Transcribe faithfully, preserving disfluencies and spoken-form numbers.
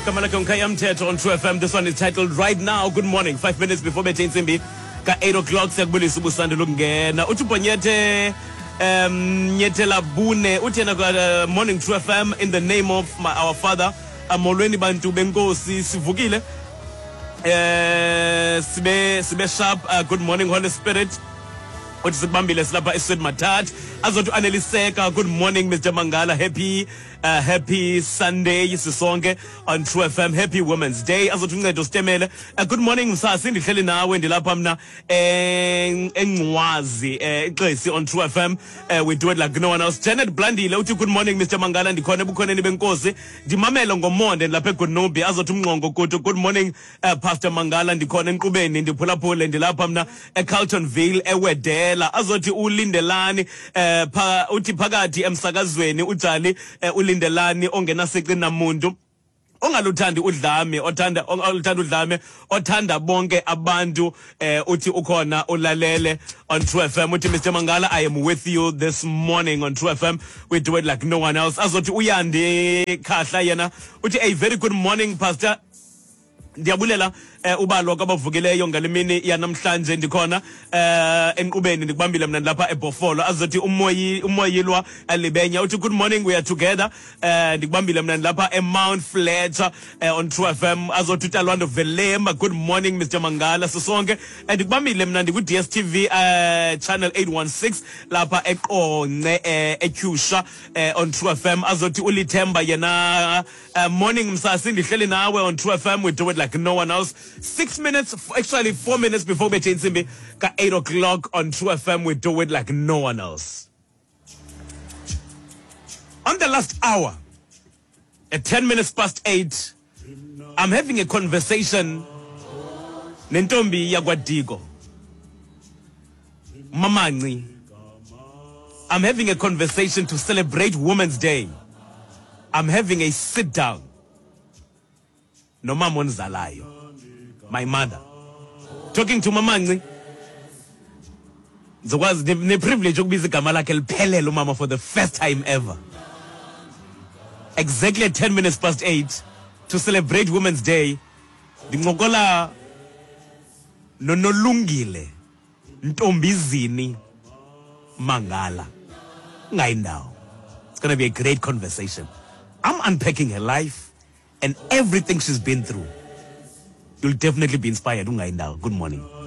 Igama lakhe uNkhaya Mthetho on True F M. This one is titled Right Now. Good morning. Five minutes before bethe insimbi ka eight o'clock siyakubulisa ubusandula ukungena. Uthi Bonyethe um Nyethela Bune uthi yena ka morning True F M in the name of my, our father amolweni bantu benkosi sivukile. Eh sibe sibe sharp. Uh, good morning Holy Spirit. Uthi sikubambile silapha eSwed Mathat. Azothi aneliseka. Good morning Mister Mangala. Happy uh, happy Sunday sisonke on True F M. Happy Women's Day. Azothi uncedo sitemele. Uh, good morning Msasi ndihleli nawe ndilapha mna eNgwazi eXesi on True F M. Uh, we do it like no one else. Janet Blandile uthi good morning Mister Mangala ndikhona ebukhoneni benkosi. Ndimamela ngomonde lapha eGonobi. Azothi umnqongo kuthi good morning uh, Pastor Mangala ndikhona enqubeni ndiphulaphule ndilapha mna eCarltonville eWedela. Azothi ulindelani eh pha uthi phakathi emsakazweni ujali ulindelani ongenasici namuntu ongaluthandi udlame othanda ongaluthanda udlame othanda bonke abantu eh uthi ukhona ulalele on True F M. Uthi Mister Mangala, I am with you this morning on True F M. We do it like no one else. Azothi uyande khahla yena uthi a very good morning Pastor. Ndiyabulela eh ubalo kwabavukileyo ngalemini yanamhlanje ndikhona eh enqubeni ndikubambile mina lapha eBhofolo. Azothi umoyi umoyilwa alibenya uthi good morning we are together eh ndikubambile mina lapha eMount Fletcher eh, on True F M. Azothi uTalwando Velema good morning Mister Mangala sisonke ndikubambile mina ndiku D S T V eh channel eight one six lapha eQonce eh eQsha eh, on True F M. Azothi ulithemba yena uh, morning Msasi ndihleli nawe on True F M. We do it like no one else. Six minutes, actually four minutes before bethe insimbi ka eight o'clock on True F M. We do it like no one else. On the last hour, at ten minutes past eight, I'm having a conversation nentombi yakwaDiko Mamanci. I'm having a conversation to celebrate Women's Day. I'm having a sit down. No Mama Nzalayo, my mother, talking to Mamanci. It was the, the privilege of being igama lakhe liphelele Mama for the first time ever. Exactly at ten minutes past eight to celebrate Women's Day. Ndincokola noNolungile Ntombizini Mangala Ngayindawo. It's going to be a great conversation. I'm unpacking her life and everything she's been through. You'll definitely be inspired. Good morning.